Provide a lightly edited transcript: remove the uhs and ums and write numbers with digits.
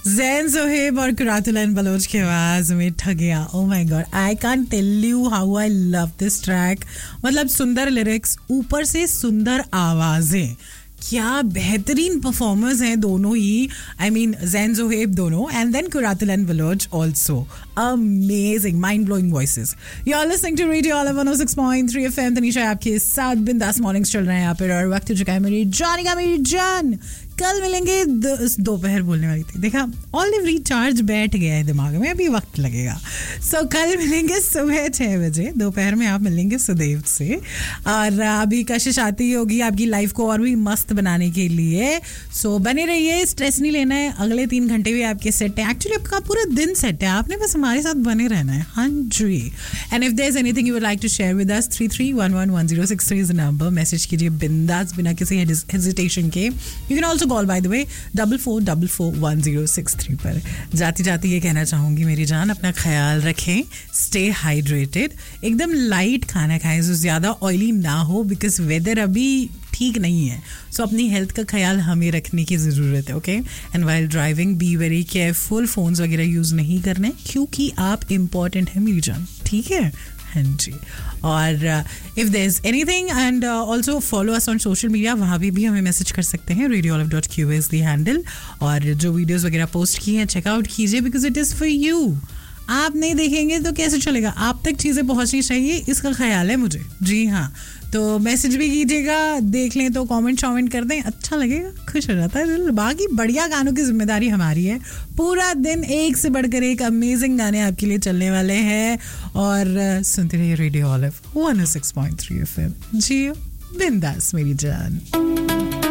ज़ैन ज़ोहेब और कुरातुलन बलोच की आवाज में ठग गया. Oh my God, I can't tell you how I love this track. मतलब सुंदर लिरिक्स, ऊपर से सुंदर आवाजें. क्या बेहतरीन परफॉर्मर्स हैं दोनों ही. आई मीन ज़ैन ज़ोहेब दोनों and then कुरातुलन Bloch also. Amazing, mind blowing voices. You are listening to radio olive 106.3 FM. Tanisha आपके साथ बिंदास मॉर्निंग्स चल रहे हैं यहाँ पर और वक्त हो चुका है मेरी जान. कल मिलेंगे. दोपहर बोलने वाली थी, देखा ऑलिव रिचार्ज बैठ गया है दिमाग में, अभी वक्त लगेगा. सो कल मिलेंगे सुबह 6 बजे. दोपहर में आप मिलेंगे सुदेव से और अभी कशिश आती होगी आपकी लाइफ को और भी मस्त बनाने के लिए. सो बने रहिए, स्ट्रेस नहीं लेना है. अगले 3 घंटे भी आपके सेट है. एक्चुअली आपका पूरा दिन सेट है, आपने बस हमारे साथ बने रहना है. हाँ जी. And if there is anything you would like to share with us, 33111063 is the number. Message कीजिए बिंदास बिना किसी हेजिटेशन के. You can also call by the way 44441063 पर. जाती जाती ये कहना चाहूंगी मेरी जान, अपना ख्याल रखें, स्टे हाइड्रेटेड, एकदम लाइट खाना खाएं जो ज़्यादा ऑयली ना हो बिकॉज वेदर अभी ठीक नहीं है. सो अपनी हेल्थ का ख्याल हमें रखने की ज़रूरत है. Okay. And while driving be very careful. Phones वगैरह यूज़ नहीं करने क्योंकि आप इम्पॉर्टेंट हैं मेरी जान. ठीक है. हाँ जी. और if there is anything and also follow us on social media, वहाँ भी हमें मैसेज कर सकते हैं. radioolive.q is the handle. और जो वीडियोज़ वगैरह पोस्ट की हैं चेकआउट कीजिए because it is for you. आप नहीं देखेंगे तो कैसे चलेगा. आप तक चीज़ें पहुँचनी चाहिए, इसका ख्याल है मुझे. जी हाँ. तो मैसेज भी कीजिएगा, देख लें तो कमेंट शॉमेंट कर दें, अच्छा लगेगा, खुश हो जाता है. बाकी बढ़िया गानों की जिम्मेदारी हमारी है. पूरा दिन एक से बढ़कर एक अमेजिंग गाने आपके लिए चलने वाले हैं और सुनते रहिए रेडियो ऑलिव 106.3 FM. जी बिंदास मेरी जान.